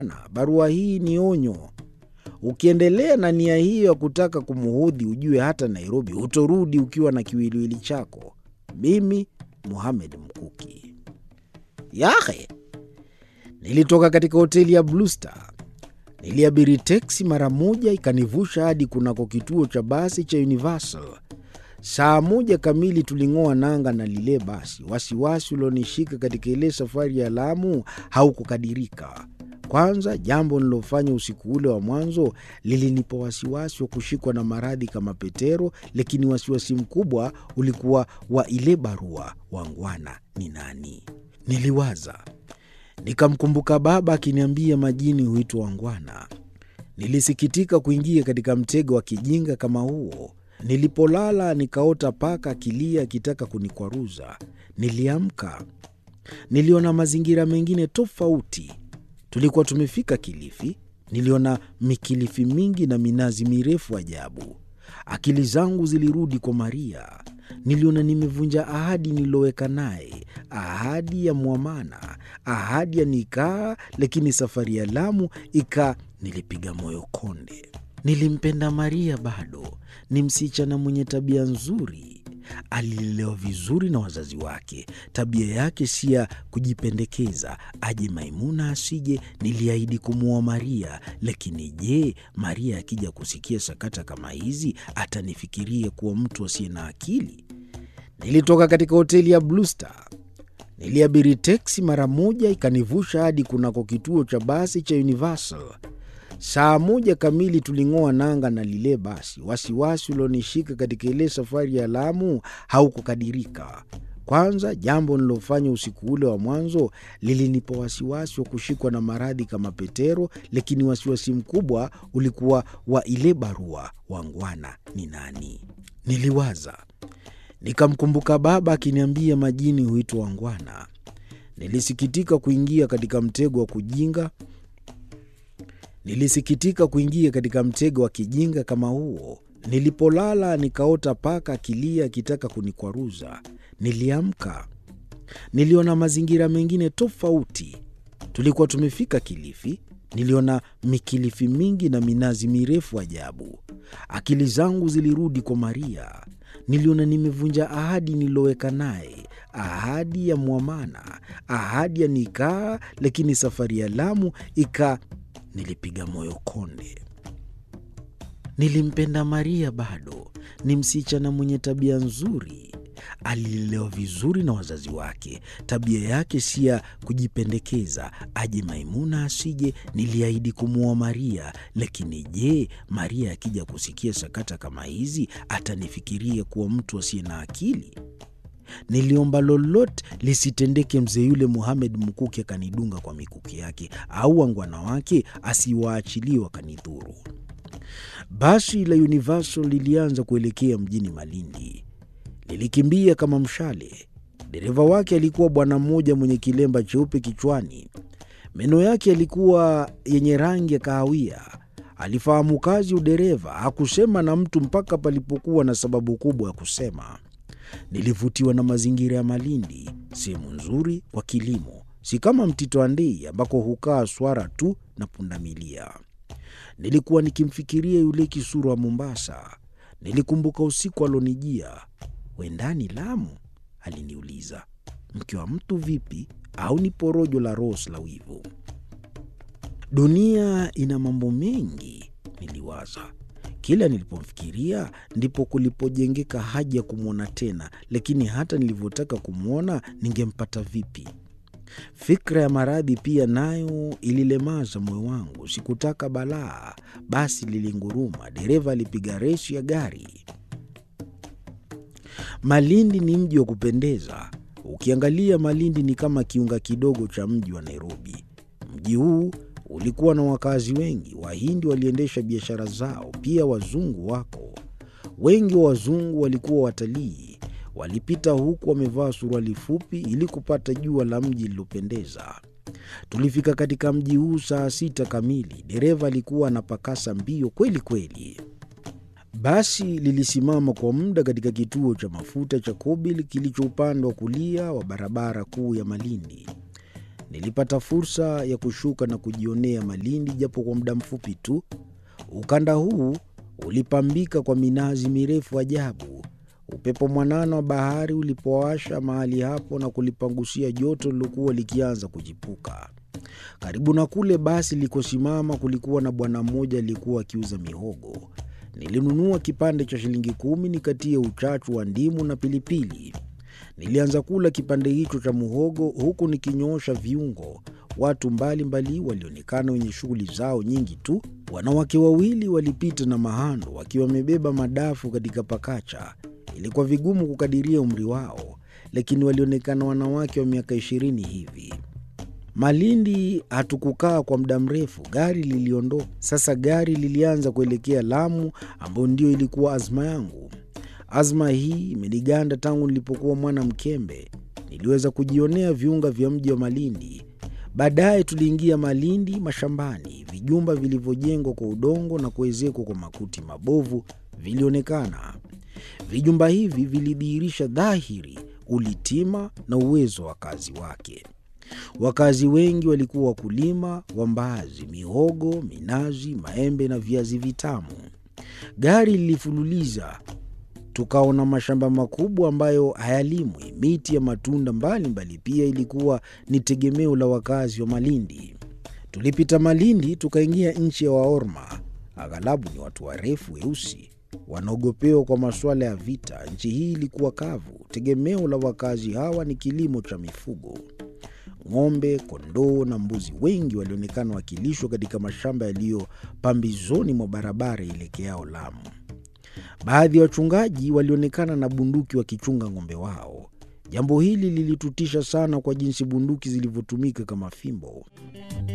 Barua hii ni onyo. Ukiendelea na nia hiyo ya kutaka kumuudhi, ujue hata Nairobi hutorudi ukiwa na kiwiliwili chako. Mimi Mohamed Mkuki. Yahe, nilitoka katika hoteli ya Blue Star. Niliabiri teksi mara moja ikanivusha hadi kunako kituo cha basi cha Universal. Saa 1 kamili tuling'oa nanga na lile basi. Wasiwasi ulionishika katika ile safari ya Lamu haukukadirika. Kwanza, jambo nilofanya usiku ule wa mwanzo lilinipa wasiwasi wa kushikwa na maradhi kama Petero, lakini wasiwasi mkubwa ulikuwa wa ile barua. Wangwana ni nani? Niliwaza. Nikamkumbuka baba akiniambia majini huitwa wangwana. Nilisikitika kuingia katika mtego wa kijinga kama huo. Nilipolala nikaota paka akilia akitaka kunikwaruza. Niliamka. Niliona mazingira mengine tofauti. Tulikuwa tumefika Kilifi. Niliona mikilifi mingi na minazi mirefu ajabu. Akili zangu zilirudi kwa Maria. Niliona nimevunja ahadi niloweka naye, ahadi ya muamana, ahadi ya nikaa, lakini safari ya Lamu nilipiga moyo konde. Nilimpenda Maria bado. Ni msichana mwenye tabia nzuri. Alilelewa vizuri na wazazi wake. Tabia yake si ya kujipendekeza. Aje Maimuna asije, niliahidi kumuoa Maria. Lakini je, Maria akija kusikia sakata kama hizi, atanifikiria kuwa mtu asiye na akili? Nilitoka katika hoteli ya Blue Star. Niliabiri teksi mara moja ikanivusha hadi kunako kituo cha basi cha Universal. Saa 1 kamili tuling'oa nanga na lile basi. Wasiwasi ulionishika katika ile safari ya Lamu haukukadirika. Kwanza, jambo nilofanya usiku ule wa mwanzo lilinipa wasiwasi wa kushikwa na maradhi kama Petero, lakini wasiwasi mkubwa ulikuwa wa ile barua. Wangwana ni nani? Niliwaza. Nikamkumbuka baba akiniambia majini huitwa wangwana. Nilisikitika kuingia katika mtego wa kijinga kama huo. Nilipolala nikaota paka akilia akitaka kunikwaruza. Niliamka. Niliona mazingira mengine tofauti. Tulikuwa tumefika Kilifi. Niliona mikilifi mingi na minazi mirefu ajabu. Akili zangu zilirudi kwa Maria. Niliona nimevunja ahadi niloweka naye, ahadi ya muamana, ahadi ya nikaa, lakini safari ya Lamu nilipiga moyo konde. Nilimpenda Maria bado. Ni msichana mwenye tabia nzuri. Alilelewa vizuri na wazazi wake. Tabia yake si ya kujipendekeza. Aje Maimuna asije, niliahidi kumuoa Maria. Lakini je, Maria akija kusikia sakata kama hizi, atanifikiria kuwa mtu asiye na akili? Niliomba lolote lisitendeke, mzee yule Mohamed Mkuki akanidunga kwa mikuki yake, au wangwana wake asiwaachilie wakanidhuru. Basi la Universal lilianza kuelekea mjini Malindi. Lilikimbia kama mshale. Dereva wake alikuwa bwana mmoja mwenye kilemba cheupe kichwani. Meno yake yalikuwa yenye rangi ya kahawia. Alifahamu kazi udereva. Hakusema na mtu mpaka palipokuwa na sababu kubwa ya kusema. Nilivutiwa na mazingira ya Malindi, sehemu nzuri kwa kilimo, si kama Mtito Andei ambako hukaa swara tu na pundamilia. Nilikuwa nikimfikiria yule kisura wa Mombasa. Nilikumbuka usiku alonijia. "Wendani Lamu?" aliniuliza. "Mke wa mtu vipi, au ni porojo la Rose la wivu?" Dunia ina mambo mengi, niliwaza. Kila nilipomfikiria ndipo kulipojengeka haja ya kumwona tena, lakini hata nilivyotaka kumwona, ningempata vipi? Fikra ya maradhi pia nayo ililemaza moyo wangu. Sikutaka balaa. Basi lilinguruma. Dereva alipiga resi ya gari. Malindi ni mji wa kupendeza. Ukiangalia Malindi ni kama kiunga kidogo cha mji wa Nairobi. Mji huu ulikuwa na wakazi wengi. Wahindi waliendesha biashara zao, pia wazungu wako. Wengi wa wazungu walikuwa watalii. Walipita huku wamevaa suruali fupi ili kupata jua la mji lilopendeza. Tulifika katika mji huu saa 6 kamili. Dereva alikuwa anapakasa mbio kweli kweli. Basi lilisimama kwa muda katika kituo cha mafuta cha Kobil kilicho upande wa kulia wa barabara kuu ya Malindi. Nilipata fursa ya kushuka na kujionea Malindi japo kwa muda mfupi tu. Ukanda huu ulipambika kwa minazi mirefu ajabu. Upepo mwanana wa bahari ulipowasha mahali hapo na kulipangusia joto lilokuwa likianza kujipuka. Karibu na kule basi likosimama kulikuwa na bwana mmoja aliyekuwa akiuza mihogo. Nilinunua kipande cha shilingi 10 nikatie uchachu wa ndimu na pilipili. Nilianza kula kipande hicho cha muhogo huku nikinyoosha viungo. Watu mbalimbali walionekana wenye shughuli zao nyingi tu. Wanawake wawili walipita na mahando wakiwa wamebeba madafu katika pakacha. Ilikuwa vigumu kukadiria umri wao, lakini walionekana wanawake wa miaka 20 hivi. Malindi hatukukaa kwa muda mrefu, gari liliondoka. Sasa gari lilianza kuelekea Lamu, ambayo ndio ilikuwa azma yangu. Azma hii imeniganda tangu nilipokuwa mwana mkembe. Niliweza kujionea viunga vya mji wa Malindi. Baadaye tuliingia Malindi mashambani. Vijumba vilivyojengwa kwa udongo na kuezekwa kwa makuti mabovu vilionekana. Vijumba hivi vilidhihirisha dhahiri ulitima na uwezo wa wakazi wake. Wakazi wengi walikuwa wakulima wa mbaazi, mihogo, minazi, maembe na viazi vitamu. Gari lilifululiza. Tukaona mashamba makubwa ambayo hayalimwi. Miti ya matunda mbalimbali pia ilikuwa ni tegemeo la wakazi wa Malindi. Tulipita Malindi tukaingia nchi ya Waorma. Aghalabu ni watu warefu weusi, wanaogopewa kwa masuala ya vita. Nchi hii ilikuwa kavu. Tegemeo la wakazi hawa ni kilimo cha mifugo. Ng'ombe, kondoo na mbuzi wengi walionekana wakilishwa katika mashamba yaliyo pambizoni mwa barabara ielekeao Lamu. Baadhi ya wachungaji walionekana na bunduki wakichunga ng'ombe wao. Jambo hili lilitutisha sana kwa jinsi bunduki zilivyotumika kama fimbo.